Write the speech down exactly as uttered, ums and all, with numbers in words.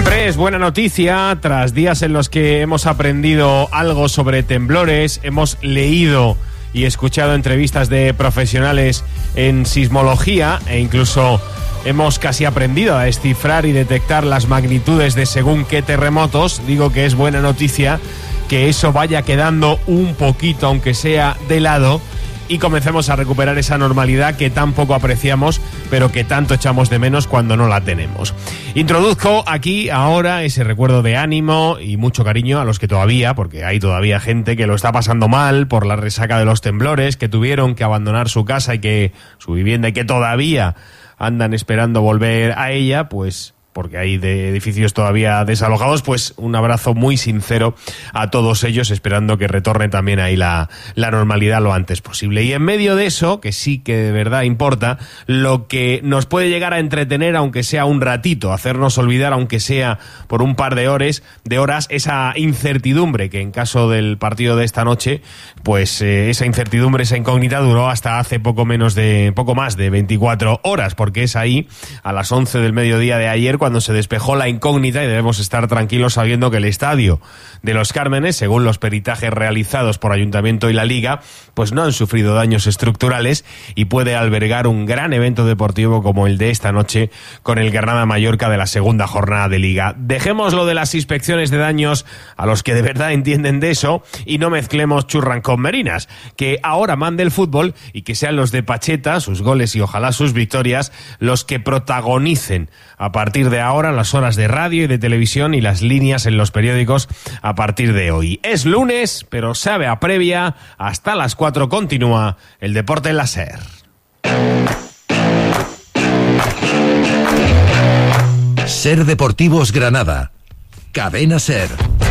Siempre es buena noticia, tras días en los que hemos aprendido algo sobre temblores, hemos leído y escuchado entrevistas de profesionales en sismología e incluso hemos casi aprendido a descifrar y detectar las magnitudes de según qué terremotos. Digo que es buena noticia que eso vaya quedando un poquito, aunque sea de lado, y comencemos a recuperar esa normalidad que tan poco apreciamos, pero que tanto echamos de menos cuando no la tenemos. Introduzco aquí ahora ese recuerdo de ánimo y mucho cariño a los que todavía, porque hay todavía gente que lo está pasando mal por la resaca de los temblores, que tuvieron que abandonar su casa y que su vivienda y que todavía andan esperando volver a ella, pues porque hay de edificios todavía desalojados, pues un abrazo muy sincero a todos ellos, esperando que retorne también ahí la, la normalidad lo antes posible. Y en medio de eso, que sí que de verdad importa, lo que nos puede llegar a entretener, aunque sea un ratito, hacernos olvidar, aunque sea por un par de horas, de horas, esa incertidumbre que en caso del partido de esta noche, pues eh, esa incertidumbre, esa incógnita duró hasta hace poco menos de, poco más de veinticuatro horas, porque es ahí, a las once del mediodía de ayer, cuando se despejó la incógnita, y debemos estar tranquilos sabiendo que el estadio de Los Cármenes, según los peritajes realizados por Ayuntamiento y la Liga, pues no han sufrido daños estructurales y puede albergar un gran evento deportivo como el de esta noche con el Granada-Mallorca de la segunda jornada de Liga. Dejemos lo de las inspecciones de daños a los que de verdad entienden de eso y no mezclemos churran con merinas. Que ahora mande el fútbol y que sean los de Pacheta, sus goles y ojalá sus victorias, los que protagonicen a partir de ahora las horas de radio y de televisión y las líneas en los periódicos a partir de hoy. Es lunes, pero sabe a previa. Hasta las cuatro continúa el deporte en la SER. SER Deportivos Granada. Cadena SER.